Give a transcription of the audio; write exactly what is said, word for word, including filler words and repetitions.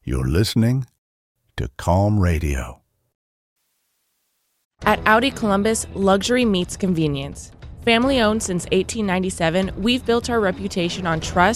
You're listening to Calm Radio. At Audi Columbus, luxury meets convenience. Family owned since eighteen ninety-seven, we've built our reputation on trust,